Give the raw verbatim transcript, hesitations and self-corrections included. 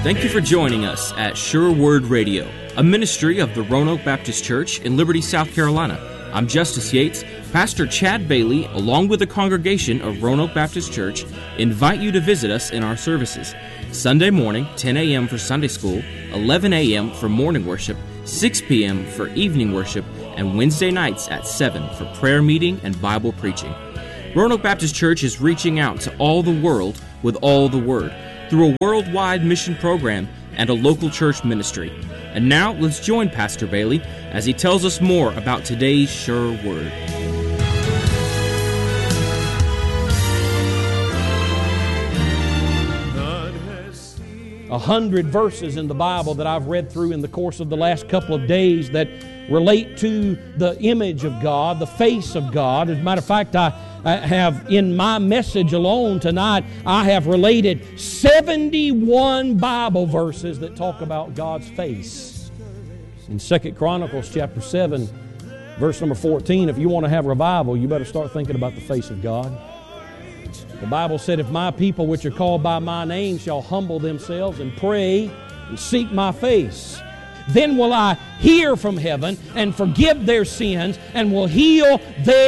Thank you for joining us at Sure Word Radio, a ministry of the Roanoke Baptist Church in Liberty, South Carolina. I'm Justice Yates. Pastor Chad Bailey, along with the congregation of Roanoke Baptist Church, invite you to visit us in our services. Sunday morning, ten a.m. for Sunday school, eleven a.m. for morning worship, six p.m. for evening worship, and Wednesday nights at seven for prayer meeting and Bible preaching. Roanoke Baptist Church is reaching out to all the world with all the Word through a worldwide mission program and a local church ministry. And now, let's join Pastor Bailey as he tells us more about today's Sure Word. A hundred verses in the Bible that I've read through in the course of the last couple of days that relate to the image of God, the face of God. As a matter of fact, I, I have in my message alone tonight, I have related seventy-one Bible verses that talk about God's face. In Second Chronicles chapter seven, verse number fourteen, if you want to have revival, you better start thinking about the face of God. The Bible said, if my people which are called by my name shall humble themselves and pray and seek my face, then will I hear from heaven and forgive their sins and will heal their